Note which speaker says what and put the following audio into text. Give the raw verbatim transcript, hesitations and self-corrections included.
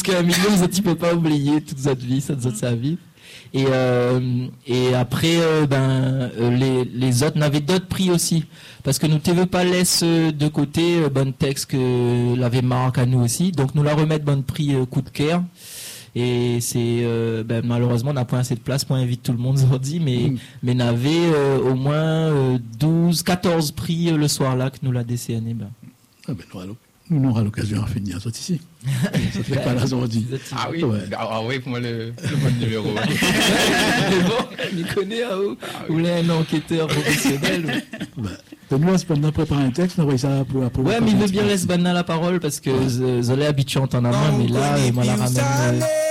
Speaker 1: qu'un million, tu peux pas oublier toute votre vie, ça nous a vie. Et, euh, et après, euh, ben, euh, les, les autres, on avait d'autres prix aussi. Parce que nous ne veux pas laisser de côté euh, bon texte que l'avait marqué à nous aussi. Donc, nous la remettre bon prix euh, coup de cœur. Et c'est, euh, ben, malheureusement, on n'a pas assez de place pour inviter tout le monde aujourd'hui, mais, mm. mais on avait euh, au moins euh, douze, quatorze prix euh, le soir-là que nous l'a décerné. Ben.
Speaker 2: Ah ben, nous, on aura l'occasion de finir ça ici. Ça fait pas la aujourd'hui.
Speaker 3: Ah oui, ouais. Ah oui, pour moi, le, le bon numéro.
Speaker 1: Mais bon, il connaît, hein, ou ah, oui. Vous un enquêteur professionnel. Ou...
Speaker 2: Ben, nous, on a préparé un texte, on envoie ça pour la
Speaker 1: Ouais, mais il veut bien laisser Banna la parole parce que je l'ai habitué en temps en main, mais là, il m'a la ramène.